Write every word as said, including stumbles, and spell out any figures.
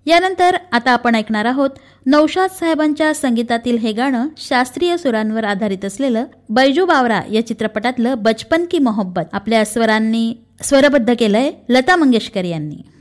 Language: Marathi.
यानंतर आता आपण ऐकणार आहोत नौशाद साहेबांच्या संगीतातील हे गाणं शास्त्रीय सुरांवर आधारित असलेलं बैजू बावरा या चित्रपटातलं बचपन की मोहब्बत आपल्या स्वरांनी स्वरबद्ध केलंय लता मंगेशकर यांनी.